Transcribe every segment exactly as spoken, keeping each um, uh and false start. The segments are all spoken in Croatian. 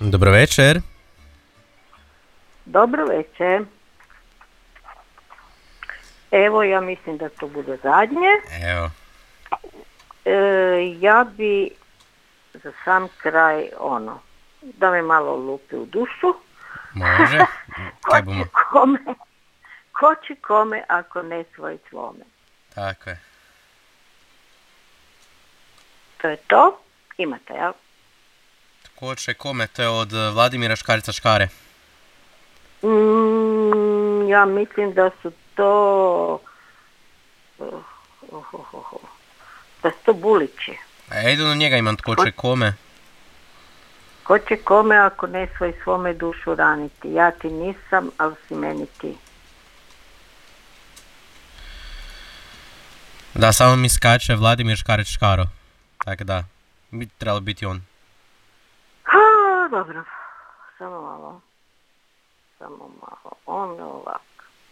Dobro večer. Dobro večer. Evo, ja mislim da to bude zadnje. Evo. E, ja bi za sam kraj, ono, da me malo lupi u dušu. Može. ko, Kaj će bomo? kome, ko će kome ako ne svoj svome. Tako je. To je to. Imate, jel? Ko će kome, to je od eh, Vladimira Škarica Škare. Mm, ja mislim da su to... Uh, uh, uh, uh, uh, da su to bulići. A ja idu na njega imam tko će kome. Ko će kome ako ne svoj svome dušu raniti? Ja ti nisam, ali si meni ti. Da, samo mi skače Vladimir Škarić Škaro. Tako da, bi trebalo biti on. Ha, dobro. Samo malo. Samo malo. On ovak.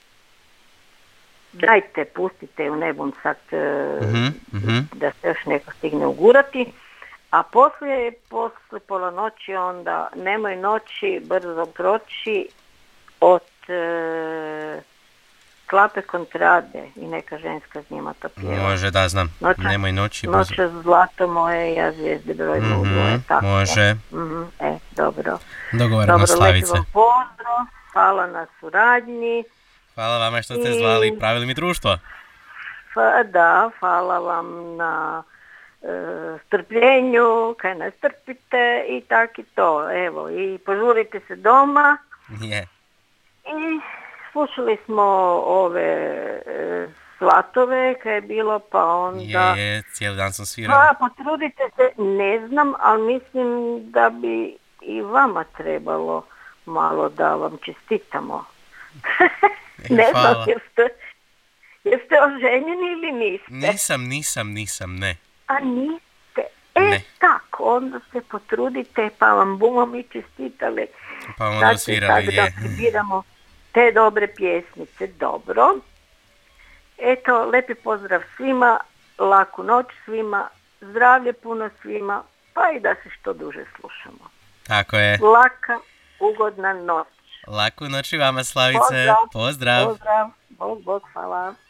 Dajte, pustite u nebom sad Mhm, mhm. da se još neko stigne ugurati. A poslije, poslije pola noći onda nemoj noći brzo proći od e, Klape Kontrade i neka ženska s njima to pjeva. Može, da, znam. Noća, Nemoj noći. brzo. Noća zlato moje, ja zvijezde broj Mhm, dvoje, tako je. može. Mhm, e, dobro. Dogovaramo Dobro, Slavice. lepi vam pozdrav, hvala na suradnji. Hvala vama što ste I- zvali i pravili mi društvo. Pa da, hvala vam na e, strpljenju, kaj nas trpite i tak i to. Evo, i požurite se doma. Je. I slušali smo ove e, svatove kaj je bilo, pa onda... Je, je, cijeli dan sam svirao. Pa potrudite se, ne znam, ali mislim da bi i vama trebalo malo da vam čestitamo. Ne znam, Hvala. jeste, jeste oženjeni ili niste? Nisam, nisam, nisam, ne. A niste? E, Ne. tako, onda se potrudite pa vam bumo mi čestitali. Pa onda Sad svirali, sad da je. probiramo te dobre pjesmice, dobro. Eto, lepi pozdrav svima, laku noć svima, zdravlje puno svima, pa i da se što duže slušamo. Tako je. Laka, ugodna noć. Laku noć i vama, Slavice. Pozdrav. Pozdrav. Pozdrav, Bog, Bog, hvala.